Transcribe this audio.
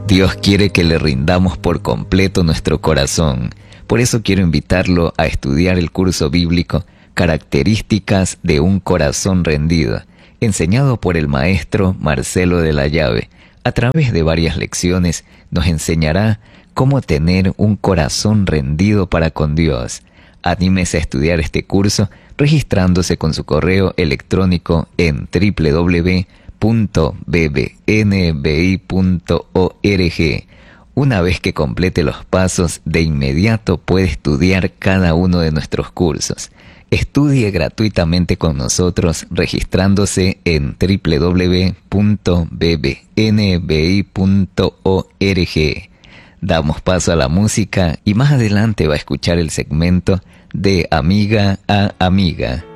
Dios quiere que le rindamos por completo nuestro corazón. Por eso quiero invitarlo a estudiar el curso bíblico Características de un corazón rendido, enseñado por el maestro Marcelo de la Llave. A través de varias lecciones nos enseñará cómo tener un corazón rendido para con Dios. Anímese a estudiar este curso registrándose con su correo electrónico en www.bbnbi.org. Una vez que complete los pasos, de inmediato puede estudiar cada uno de nuestros cursos. Estudie gratuitamente con nosotros registrándose en www.bbnbi.org. Damos paso a la música y más adelante va a escuchar el segmento de Amiga a Amiga.